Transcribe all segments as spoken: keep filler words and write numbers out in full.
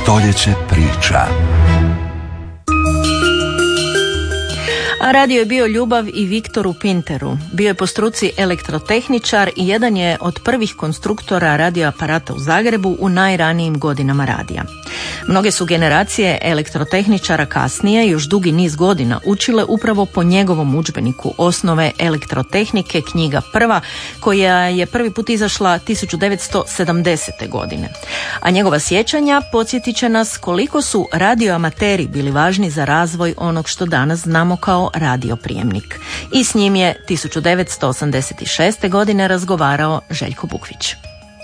Stoljeće priča. A radio je bio ljubav i Viktoru Pinteru. Bio je po struci elektrotehničar i jedan je od prvih konstruktora radioaparata u Zagrebu u najranijim godinama radija. Mnoge su generacije elektrotehničara kasnije, još dugi niz godina, učile upravo po njegovom udžbeniku Osnove elektrotehnike, knjiga prva, koja je prvi put izašla tisuću devetsto sedamdesete. godine. A njegova sjećanja podsjetit će nas koliko su radioamateri bili važni za razvoj onog što danas znamo kao radioprijemnik. I s njim je tisuću devetsto osamdeset šeste. godine razgovarao Željko Bukvić.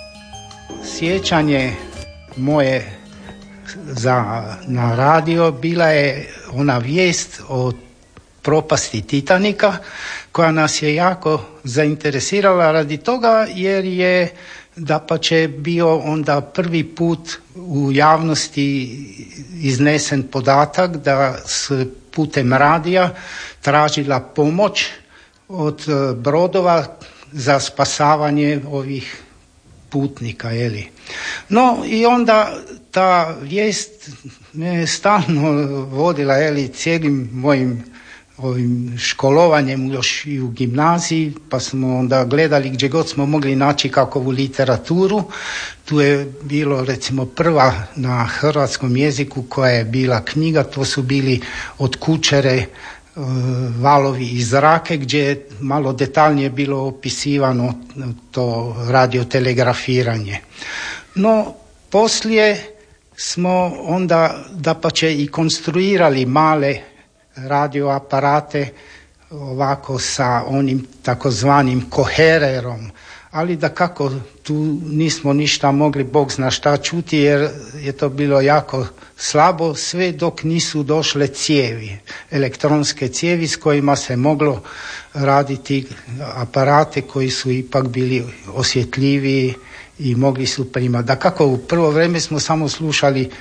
Sjećanje moje za, na radio bila je ona vijest o propasti Titanika koja nas je jako zainteresirala radi toga jer je dapače bio onda prvi put u javnosti iznesen podatak da s putem radija tražila pomoć od brodova za spasavanje ovih putnika, jeli. No i onda ta vijest me stalno vodila, jeli, cijelim mojim ovim školovanjem još i u gimnaziji, pa smo onda gledali gdje god smo mogli naći kakvu literaturu. Tu je bilo recimo prva na hrvatskom jeziku koja je bila knjiga, to su bili Od kućere valovi iz zrake, gdje je malo detaljnije bilo opisivano to radiotelegrafiranje. No, poslije smo onda dapače i konstruirali male radioaparate ovako sa onim takozvanim kohererom, ali da kako tu nismo ništa mogli, Bog zna šta čuti, jer je to bilo jako slabo, sve dok nisu došle cijevi, elektronske cijevi s kojima se moglo raditi aparate koji su ipak bili osjetljiviji i mogli su primati. Da kako u prvo vrijeme smo samo slušali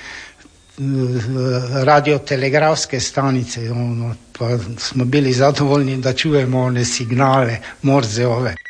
radiotelegrafske stanice, ono, pa smo bili zadovoljni da čujemo one signale Morzeove.